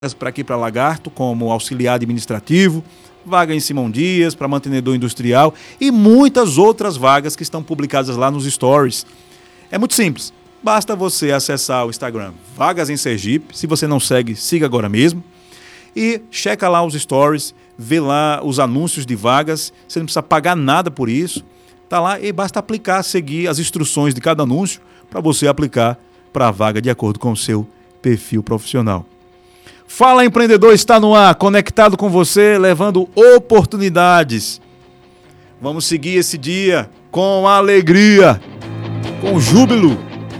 para aqui para Lagarto, como auxiliar administrativo, vaga em Simão Dias, para mantenedor industrial e muitas outras vagas que estão publicadas lá nos stories. É muito simples, basta você acessar o Instagram Vagas em Sergipe, se você não segue, siga agora mesmo, e checa lá os stories, vê lá os anúncios de vagas, você não precisa pagar nada por isso, tá lá e basta aplicar, seguir as instruções de cada anúncio para você aplicar para a vaga de acordo com o seu perfil profissional. Fala Empreendedor está no ar, conectado com você, levando oportunidades. Vamos seguir esse dia com alegria, com júbilo.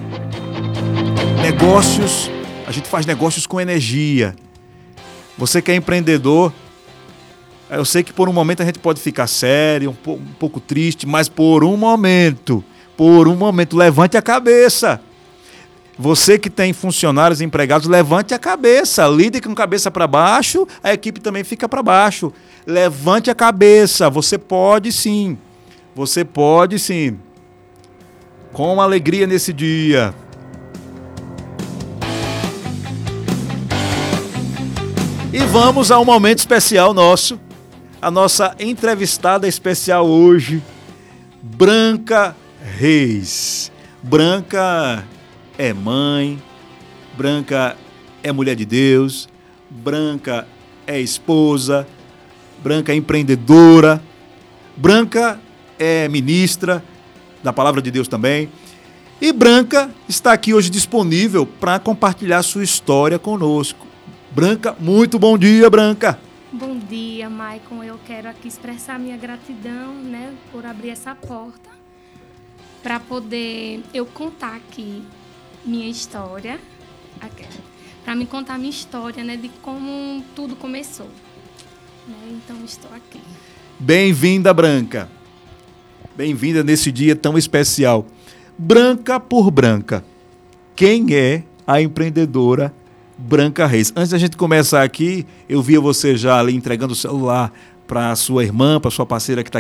Negócios, a gente faz negócios com energia. Você que é empreendedor, eu sei que por um momento a gente pode ficar sério, um pouco triste, mas por um momento, levante a cabeça. Você que tem funcionários, empregados, levante a cabeça, lide com cabeça para baixo, a equipe também fica para baixo. Levante a cabeça, você pode sim, com alegria nesse dia. E vamos a um momento especial nosso, a nossa entrevistada especial hoje, Branca Reis. Branca é mãe, Branca é mulher de Deus, Branca é esposa, Branca é empreendedora, Branca é ministra da Palavra de Deus também. E Branca está aqui hoje disponível para compartilhar sua história conosco. Branca, muito bom dia, Branca. Bom dia, Maicon. Eu quero aqui expressar minha gratidão, por abrir essa porta para poder eu contar aqui minha história, para me contar minha história, de como tudo começou. Então, estou aqui. Bem-vinda, Branca. Bem-vinda nesse dia tão especial. Branca por Branca. Quem é a empreendedora Branca Reis? Antes da gente começar aqui, eu via você já ali entregando o celular para sua irmã, para sua parceira que está